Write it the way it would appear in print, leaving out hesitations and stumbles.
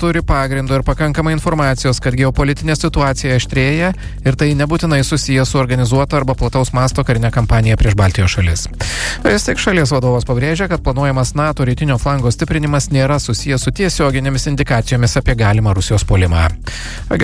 turi pagrindo ir pakankamai informacijos, kad geopolitinė situacija aštrėja ir tai nebūtinai susiję su organizuota arba plataus masto karinė kampanija prieš Baltijos šalis. Vis tik šalies vadovas pabrėžia, kad planuojamas NATO rytinio flango stiprinimas nėra susijęs su tiesioginėmis indikacijomis apie galimą Rusijos puolimą.